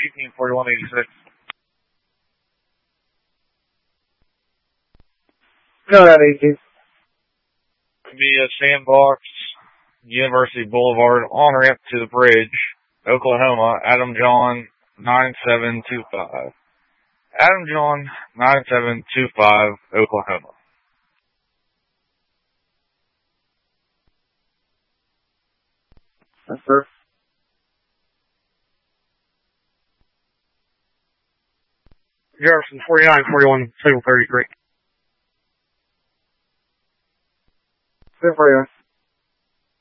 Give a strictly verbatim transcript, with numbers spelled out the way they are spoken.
eighteen forty-one eighty-six. No, that eighteen. Via Sandbox, University Boulevard, on ramp to the bridge, Oklahoma, Adam John nine seven two five. Adam John nine seven two five, Oklahoma. Yes, sir. Jefferson forty-nine forty-one, signal thirty-three. Signal forty-nine.